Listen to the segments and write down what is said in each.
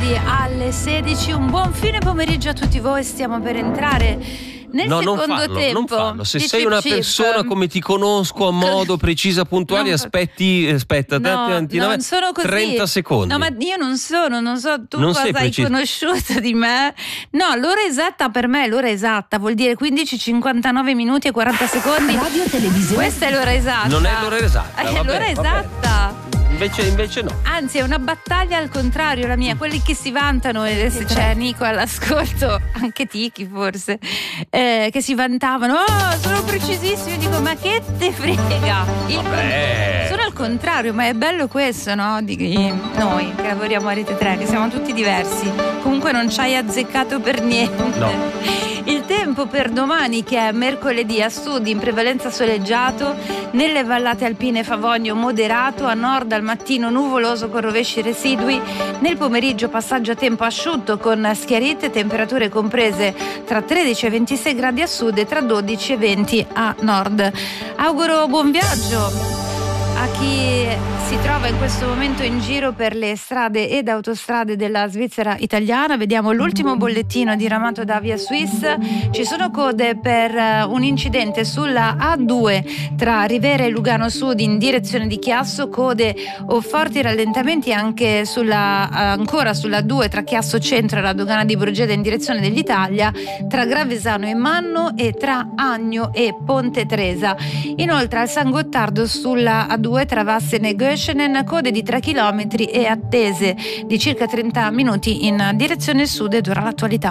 alle 16. Un buon fine pomeriggio a tutti voi. Stiamo per entrare nel secondo tempo. Non farlo. Se sei una persona come ti conosco, a modo precisa, puntuale, aspetta, non sono così. 30 secondi. No, ma io non so tu non cosa hai conosciuto di me. No, l'ora esatta per me, l'ora esatta vuol dire 15, 59 minuti e 40 secondi. Radio Televisione. Questa è l'ora esatta. Non è l'ora esatta. È l'ora esatta. Invece no. Anzi, è una battaglia al contrario la mia. Quelli che si vantano, e se c'è Nico all'ascolto, anche Tiki forse, che si vantavano, sono precisissimi. Io dico, ma che te frega? Sono al contrario, ma è bello questo, no? Di noi che lavoriamo a Rete 3, che siamo tutti diversi. Comunque non ci hai azzeccato per niente. No. Il tempo per domani, che è mercoledì, a sud in prevalenza soleggiato, nelle vallate alpine favogno moderato, a nord al mattino nuvoloso con rovesci residui, nel pomeriggio passaggio a tempo asciutto con schiarite, temperature comprese tra 13 e 26 gradi a sud e tra 12 e 20 a nord. Auguro buon viaggio a chi si trova in questo momento in giro per le strade ed autostrade della Svizzera italiana. Vediamo l'ultimo bollettino diramato da Via Swiss. Ci sono code per un incidente sulla A2 tra Rivera e Lugano Sud in direzione di Chiasso, code o forti rallentamenti anche ancora sulla 2 tra Chiasso Centro e la dogana di Brugeda in direzione dell'Italia, tra Gravesano e Manno e tra Agno e Ponte Tresa. Inoltre al San Gottardo sulla A2 tra Vassene e Göschenen, code di 3 km e attese di circa 30 minuti in direzione sud ed ora l'attualità.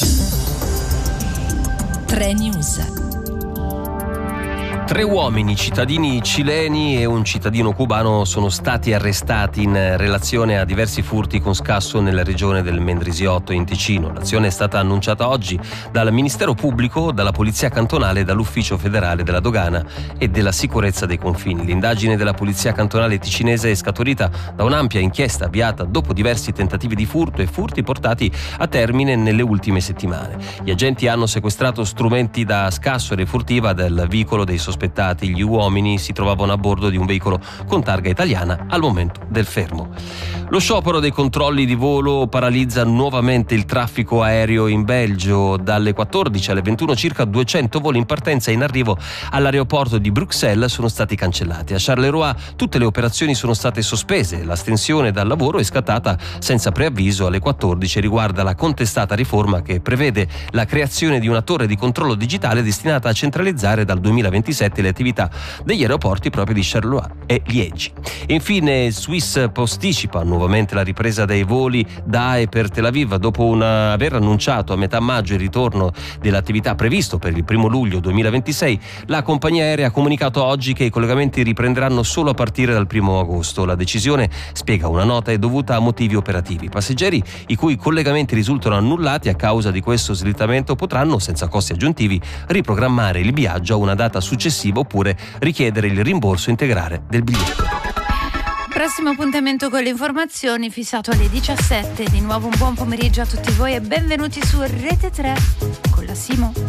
3 News. 3 uomini, cittadini cileni e un cittadino cubano, sono stati arrestati in relazione a diversi furti con scasso nella regione del Mendrisiotto in Ticino. L'azione è stata annunciata oggi dal Ministero Pubblico, dalla Polizia Cantonale e dall'Ufficio Federale della Dogana e della Sicurezza dei Confini. L'indagine della Polizia Cantonale ticinese è scaturita da un'ampia inchiesta avviata dopo diversi tentativi di furto e furti portati a termine nelle ultime settimane. Gli agenti hanno sequestrato strumenti da scasso e refurtiva del veicolo dei sospettati. Gli uomini si trovavano a bordo di un veicolo con targa italiana al momento del fermo. Lo sciopero dei controlli di volo paralizza nuovamente il traffico aereo in Belgio. Dalle 14 alle 21 circa 200 voli in partenza e in arrivo all'aeroporto di Bruxelles sono stati cancellati. A Charleroi tutte le operazioni sono state sospese. L'astensione dal lavoro è scattata senza preavviso alle 14 e riguarda la contestata riforma che prevede la creazione di una torre di controllo digitale destinata a centralizzare dal 2027 le attività degli aeroporti proprio di Charleroi e Liegi. Infine Swiss posticipa nuovamente la ripresa dei voli da e per Tel Aviv dopo aver annunciato a metà maggio il ritorno dell'attività previsto per il 1 luglio 2026. La compagnia aerea ha comunicato oggi che i collegamenti riprenderanno solo a partire dal 1 agosto. La decisione, spiega una nota, è dovuta a motivi operativi. I passeggeri i cui collegamenti risultano annullati a causa di questo slittamento potranno, senza costi aggiuntivi, riprogrammare il viaggio a una data successiva oppure richiedere il rimborso integrale del biglietto. Prossimo appuntamento con le informazioni fissato alle 17. Di nuovo un buon pomeriggio a tutti voi e benvenuti su Rete 3 con la Simo.